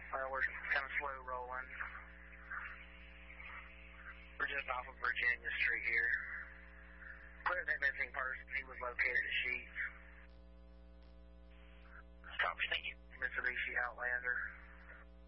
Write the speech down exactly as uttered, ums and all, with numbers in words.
Well, we're kind of slow rolling. We're just off of Virginia Street here. Clear that missing person. He was located at Sheets.